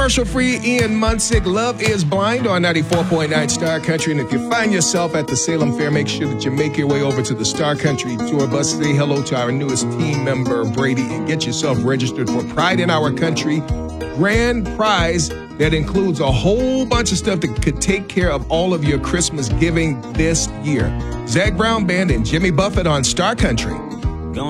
Commercial-free Ian Munsick, Love is Blind on 94.9 Star Country. And if you find yourself at the Salem Fair, make sure that you make your way over to the Star Country Tour Bus. Say hello to our newest team member, Brady, and get yourself registered for Pride in Our Country grand prize that includes a whole bunch of stuff that could take care of all of your Christmas giving this year. Zac Brown Band and Jimmy Buffett on Star Country.